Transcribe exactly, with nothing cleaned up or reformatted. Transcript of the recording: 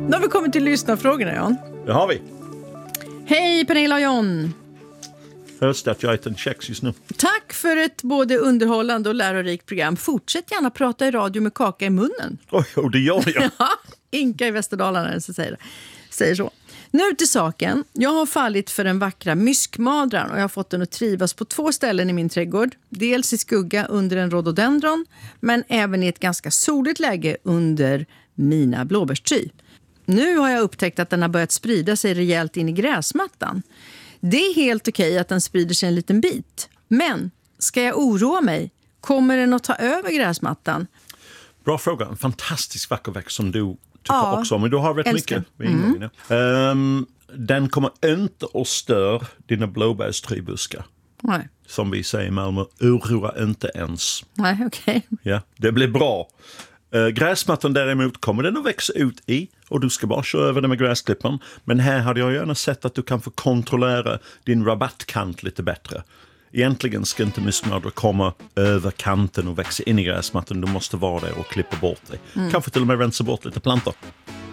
Nu har vi kommit till lyssnarfrågorna, Jan. Det har vi. Hej Pernilla och John. Hörs det att jag äter en kex just nu? Tack för ett både underhållande och lärorikt program. Fortsätt gärna prata i radio med kaka i munnen. Oj, oh, det gör jag. Ja, Inka i Västerdalarna så säger, säger så. Nu till saken. Jag har fallit för den vackra myskmadran och jag har fått den att trivas på två ställen i min trädgård. Dels i skugga under en rhododendron, men även i ett ganska soligt läge under mina blåbärstry. Nu har jag upptäckt att den har börjat sprida sig rejält in i gräsmattan. Det är helt okej att den sprider sig en liten bit. Men ska jag oroa mig? Kommer den att ta över gräsmattan? Bra fråga. En fantastisk vacker växt som du tycker Ja, också om. Men du har rätt älskar. mycket. Mm. Um, den kommer inte att störa dina blåbärstrybuskar. Nej. Som vi säger i Malmö, oroa inte ens. Nej, okej. Ja, det blir bra. Uh, gräsmattan däremot kommer den att växa ut i och du ska bara köra över den med gräsklipparen. Men här hade jag gärna sett att du kan få kontrollera din rabattkant lite bättre. Egentligen ska inte myskmadrar komma över kanten och växa in i gräsmattan. Du måste vara där och klippa bort dig. Mm. Kanske till och med rensa bort lite plantor.